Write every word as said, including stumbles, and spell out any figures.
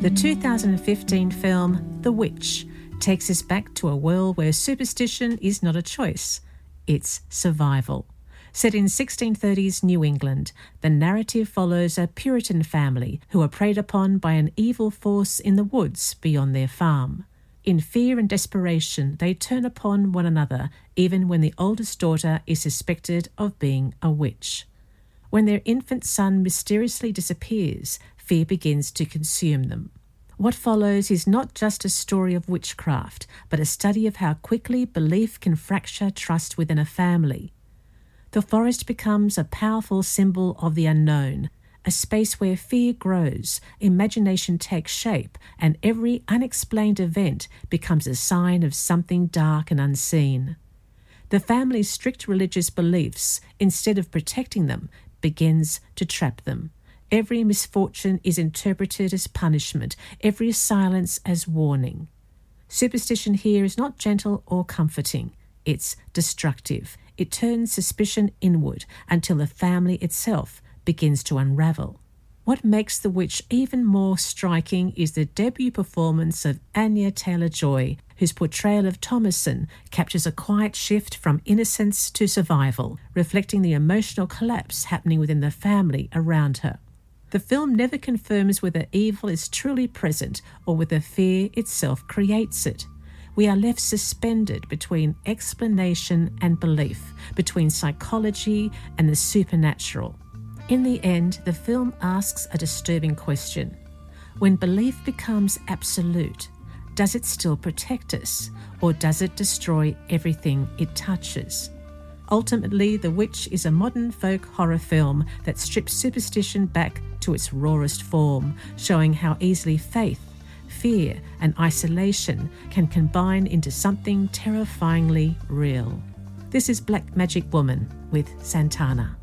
The two thousand fifteen film The Witch takes us back to a world where superstition is not a choice, it's survival. Set in sixteen thirties New England, the narrative follows a Puritan family who are preyed upon by an evil force in the woods beyond their farm. In fear and desperation, they turn upon one another, even when the oldest daughter is suspected of being a witch. When their infant son mysteriously disappears, fear begins to consume them. What follows is not just a story of witchcraft, but a study of how quickly belief can fracture trust within a family. The forest becomes a powerful symbol of the unknown, a space where fear grows, imagination takes shape, and every unexplained event becomes a sign of something dark and unseen. The family's strict religious beliefs, instead of protecting them, begins to trap them. Every misfortune is interpreted as punishment, every silence as warning. Superstition here is not gentle or comforting, it's destructive. It turns suspicion inward until the family itself begins to unravel. What makes The Witch even more striking is the debut performance of Anya Taylor-Joy, whose portrayal of Thomasin captures a quiet shift from innocence to survival, reflecting the emotional collapse happening within the family around her. The film never confirms whether evil is truly present or whether fear itself creates it. We are left suspended between explanation and belief, between psychology and the supernatural. In the end, the film asks a disturbing question. When belief becomes absolute, does it still protect us, or does it destroy everything it touches? Ultimately, The Witch is a modern folk horror film that strips superstition back to its rawest form, showing how easily faith, fear and isolation can combine into something terrifyingly real. This is Black Magic Woman with Santana.